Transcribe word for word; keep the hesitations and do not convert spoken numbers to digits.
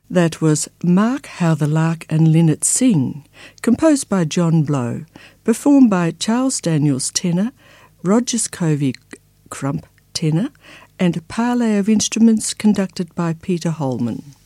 That was Mark How the Lark and Linnet Sing, composed by John Blow, performed by Charles Daniels tenor, Rogers Covey Crump tenor, and a parley of instruments conducted by Peter Holman.